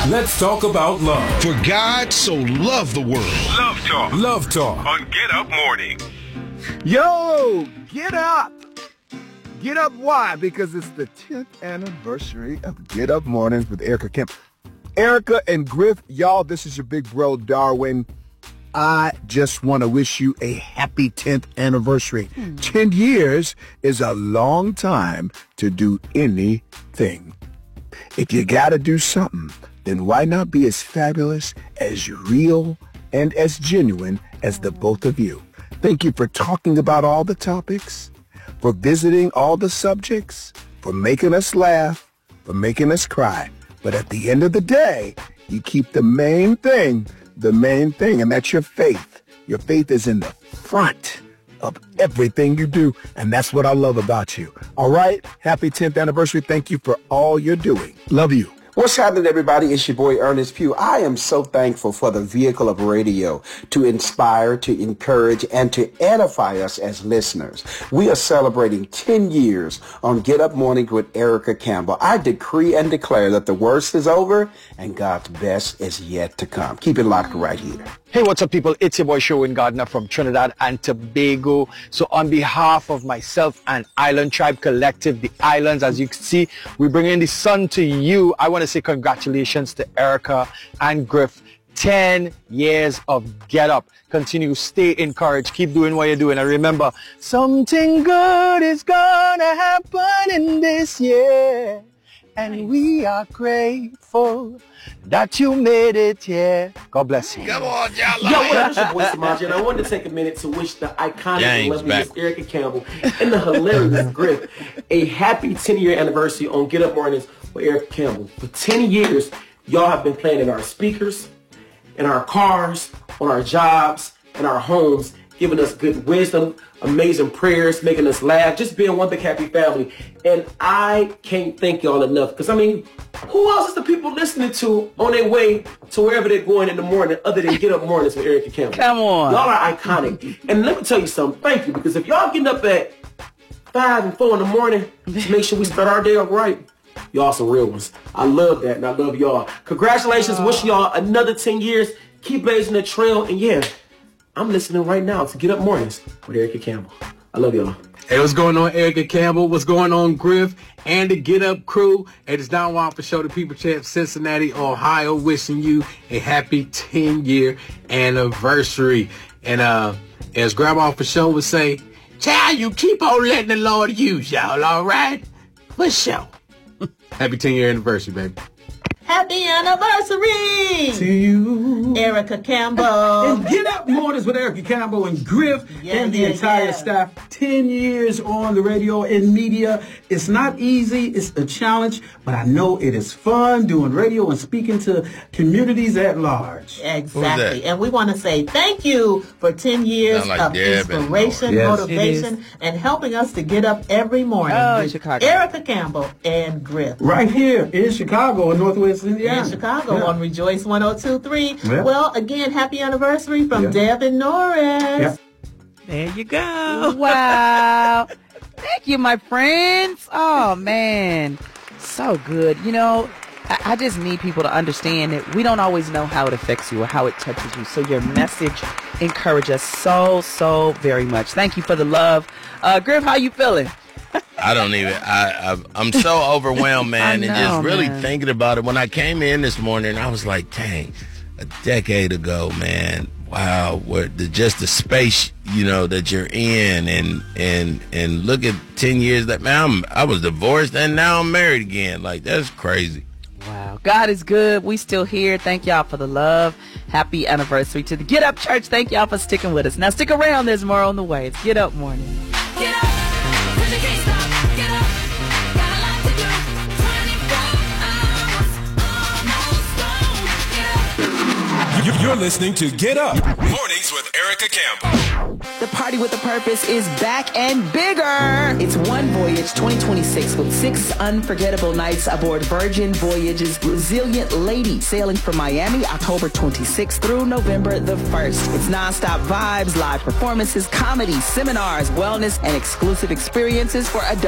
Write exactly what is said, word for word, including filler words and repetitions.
Let's talk about love. For God so loved the world. Love Talk. Love Talk. On Get Up Morning. Yo, get up. Get up, why? Because it's the tenth anniversary of Get Up Mornings with Erica Kemp. Erica and Griff, y'all, this is your big bro, Darwin. I just want to wish you a happy tenth anniversary. Mm. ten years is a long time to do anything. If you got to do something, then why not be as fabulous, as real, and as genuine as the both of you? Thank you for talking about all the topics, for visiting all the subjects, for making us laugh, for making us cry. But at the end of the day, you keep the main thing, the main thing, and that's your faith. Your faith is in the front of everything you do, and that's what I love about you. All right? Happy tenth anniversary. Thank you for all you're doing. Love you. What's happening, everybody? It's your boy, Ernest Pugh. I am so thankful for the vehicle of radio to inspire, to encourage, and to edify us as listeners. We are celebrating ten years on Get Up Morning with Erica Campbell. I decree and declare that the worst is over and God's best is yet to come. Keep it locked right here. Hey, what's up, people? It's your boy, Sherwin Gardner from Trinidad and Tobago. So on behalf of myself and Island Tribe Collective, the Islands, as you can see, we bring in the sun to you. I want to say congratulations to Erica and Griff. ten years of Get Up. Continue, stay encouraged, keep doing what you're doing. And remember, something good is gonna happen in this year. And we are grateful that you made it here. God bless you. Come on, y'all. Yo, what up? It's your boy Samaje, and I wanted to take a minute to wish the iconic and lovely Miss Erica Campbell and the hilarious Griff a happy ten-year anniversary on Get Up Mornings with Erica Campbell. For ten years, y'all have been playing in our speakers, in our cars, on our jobs, in our homes, giving us good wisdom, amazing prayers, making us laugh, just being one big happy family. And I can't thank y'all enough, because I mean, who else is the people listening to on their way to wherever they're going in the morning other than Get Up Mornings with Erica Campbell? Come on. Y'all are iconic. And let me tell you something, thank you, because if y'all getting up at five and four in the morning to make sure we start our day up right, y'all some real ones. I love that, and I love y'all. Congratulations, uh, wish y'all another ten years. Keep blazing the trail, and yeah, I'm listening right now to Get Up Mornings with Erica Campbell. I love y'all. Hey, what's going on, Erica Campbell? What's going on, Griff? And the Get Up crew. Hey, it's Don Juan for Show, the People Champ, Cincinnati, Ohio, wishing you a happy ten-year anniversary. And uh, as Grandma for Show would say, child, you keep on letting the Lord use y'all, all right? For sure. Happy ten-year anniversary, baby. Happy anniversary to you, Erica Campbell. And Get Up Mornings with Erica Campbell and Griff yeah, and the yeah, entire yeah. staff. Ten years on the radio and media. It's not easy. It's a challenge, but I know it is fun doing radio and speaking to communities at large. Exactly. And we want to say thank you for ten years like of inspiration, yes, motivation, and helping us to get up every morning. Oh, with Chicago. Erica Campbell and Griff. Right here in Chicago, in Northwest Indiana. In Chicago yeah. on Rejoice one oh two point three. Yeah. Well, again, happy anniversary from yeah. Devin Norris. Yeah. There you go. Wow. Thank you, my friends. Oh, man. So good. You know, I, I just need people to understand that we don't always know how it affects you or how it touches you. So your message encourages us so, so very much. Thank you for the love. Uh, Griff, how you feeling? I don't even, I, I, I'm so overwhelmed, man, know, and just really man. thinking about it. When I came in this morning, I was like, dang, a decade ago, man, wow, where the, just the space, you know, that you're in, and and and look at ten years that, man, I'm, I was divorced, and now I'm married again. Like, that's crazy. Wow. God is good. We still here. Thank y'all for the love. Happy anniversary to the Get Up Church. Thank y'all for sticking with us. Now, stick around. There's more on the way. It's Get Up Morning. Get up. You're listening to Get Up Mornings with Erica Campbell. The Party with a Purpose is back and bigger. It's One Voyage twenty twenty-six with six unforgettable nights aboard Virgin Voyage's Resilient Lady, sailing from Miami October twenty-sixth through November the first. It's nonstop vibes, live performances, comedy, seminars, wellness, and exclusive experiences for adults.